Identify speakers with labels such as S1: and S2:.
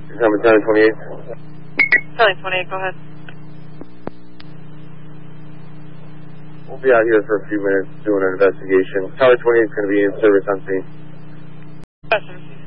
S1: Coming, Charlie 28.
S2: Charlie 28, go ahead.
S1: We'll be out here for a few minutes doing an investigation. Charlie 28 is going to be in service on scene.
S2: Question.